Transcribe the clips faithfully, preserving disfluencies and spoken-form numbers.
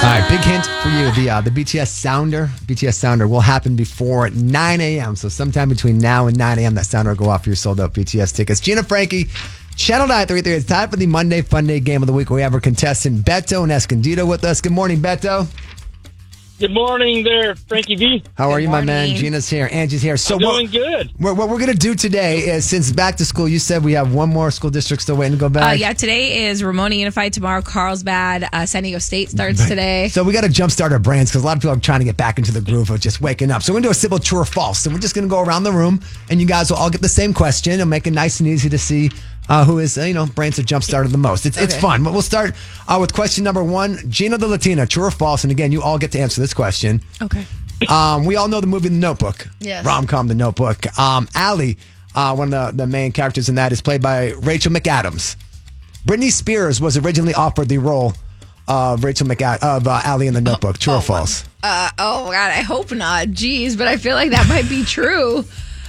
All right, big hint for you. The uh, the B T S Sounder, B T S Sounder will happen before nine a.m. So sometime between now and nine a.m. that Sounder will go off for your sold out B T S tickets. Gina Frankie, Channel nine thirty-three. It's time for the Monday Fun Day game of the week. We have our contestant Beto and Escondido with us. Good morning, Beto. Good morning there, Frankie V. How are Good you, morning. my man? Gina's here. Angie's here. So I'm doing what, good. What, what we're going to do today is, since back to school, you said we have one more school district still waiting to go back. Uh, yeah, today is Ramona Unified. Tomorrow, Carlsbad. Uh, San Diego State starts today. So we got to jumpstart our brains because a lot of people are trying to get back into the groove of just waking up. So we're going to do a simple true or false. So we're just going to go around the room, and you guys will all get the same question and make it nice and easy to see uh, who is, uh, you know, brains have jump started the most. It's it's Okay. fun. But we'll start uh, with question number one. Gina the Latina, true or false? And again, you all get to answer this question. Okay. Um, we all know the movie The Notebook. Yes. Rom-com The Notebook. Um, Allie, uh, one of the, the main characters in that, is played by Rachel McAdams. Britney Spears was originally offered the role of Rachel McAdams, of uh, Allie in The Notebook. True or false? Uh, oh, God, I hope not. Jeez, but I feel like that might be true.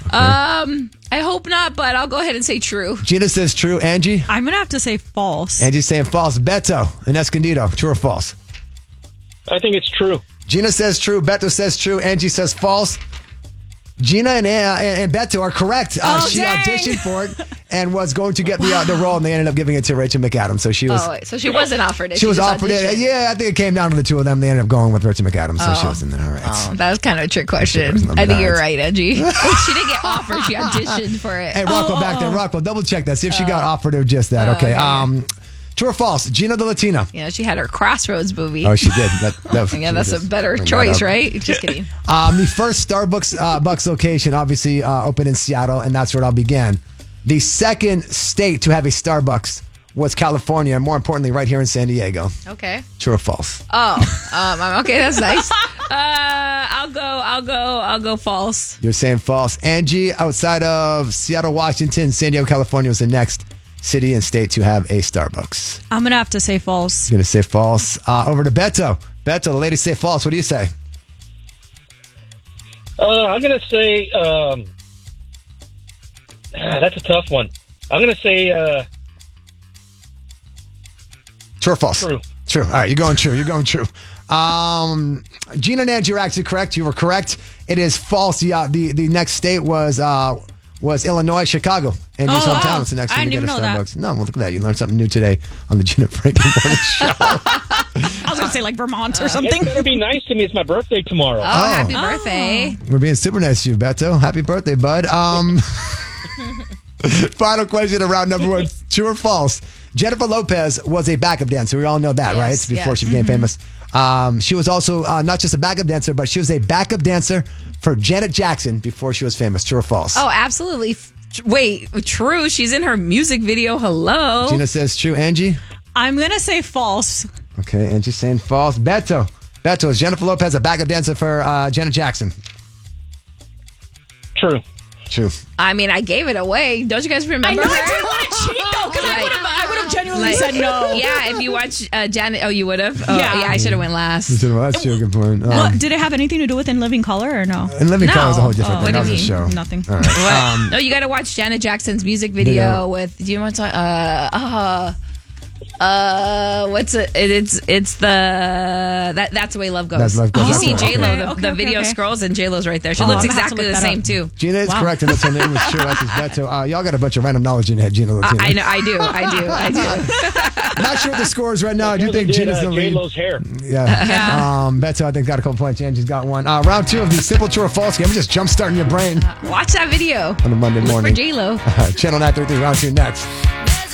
Um, I hope not, but I'll go ahead and say true. Gina says true. Angie? I'm going to have to say false. Angie's saying false. Beto and Escondido, true or false? I think it's true. Gina says true. Beto says true. Angie says false. Gina and, uh, and, and Beto are correct. Uh, Oh, she dang. auditioned for it and was going to get the uh, the role, and they ended up giving it to Rachel McAdams. So she was Oh, wait, so she wasn't offered it. she was just offered it. auditioned. Yeah, I think it came down to the two of them. They ended up going with Rachel McAdams, so she was in there. All right. Oh, that was kind of a trick question. Question number I think nine. you're right, Angie. she didn't get offered. She auditioned for it. Hey, Rockwell, Oh, back oh, there. oh. Rockwell, double check that. See if she got offered or just that. Oh, okay. okay. Um, true or false? Gina the Latina. You know, she had her Crossroads movie. Oh, she did. That, that, yeah, that's a just better bring that choice, up. right? Just kidding. Um, the first Starbucks uh, Bucks location, obviously, uh, opened in Seattle, and that's where it all began. The second state to have a Starbucks was California, and more importantly, right here in San Diego. Okay. True or false? Oh, um, I'm- okay, that's nice. Uh, I'll go. I'll go. I'll go false. You're saying false. Angie, outside of Seattle, Washington, San Diego, California was the next city and state to have a Starbucks. I'm going to have to say false. You're going to say false. Uh, over to Beto. Beto, the ladies say false. What do you say? Uh, I'm going to say, um, ah, that's a tough one. I'm going to say uh, True or false? true. True. All right, you're going true. You're going true. Um, Gina and Angie, you're actually correct. You were correct. It is false. Yeah, the, the next state was uh, was Illinois, Chicago. Angie's Oh, hometown. wow. It's the next I one to didn't get a even know that. Starbucks. No, well, look at that. You learned something new today on the Gina Frankie Morning Show. I was going to say like Vermont or It's something. going to be nice to me. It's my birthday tomorrow. Oh, happy Oh. birthday. We're being super nice to you, Beto. Happy birthday, bud. Um, final question around number one. True or false? Jennifer Lopez was a backup dancer. We all know that, Yes, right? Before yes. she became famous. Um, she was also uh, not just a backup dancer, but she was a backup dancer for Janet Jackson before she was famous. True or false? Oh, absolutely. F- Wait, true. She's in her music video. Hello. Gina says true. Angie? I'm going to say false. Okay, Angie's saying false. Beto. Beto, is Jennifer Lopez a backup dancer for uh, Janet Jackson? True. True. I mean, I gave it away. Don't you guys remember I know her? I didn't want to cheat though because I Like- would have I would have genuinely Like- said no. Yeah, if you watch uh, Janet, oh, you would have. Oh, yeah. Yeah. I should have went last. Well, that's true. Good point. Um, What, did it have anything to do with In Living Color or no? and Living No. Color is a whole different Oh, thing. what That do was a you show. mean? Nothing. All right. What? Um, no, you got to watch Janet Jackson's music video Video. with. Do you want to? Uh, uh, uh, what's it? it? It's it's the that that's the way love goes. That's Love Goes. You That's see right. J Lo, Okay, the, okay, the okay, video okay. scrolls and J Lo's right there. She Oh, looks I'm gonna have to exactly the look that same up. too. Gina is Wow. correct, and that's her name was true. That's his Beto. Uh, y'all got a bunch of random knowledge in your head, Gina I, Latina. I know, I do, I do, I do. Not sure what the score is right now. I do Really think did, Gina's uh, the lead. J-Lo's hair. Yeah. Um, Beto, I think, got a couple points. Angie's got one. Uh, round two of the simple true or false game. I'm just jump starting your brain Watch that video on a Monday for morning. J Lo. Channel nine thirty-three, round two next.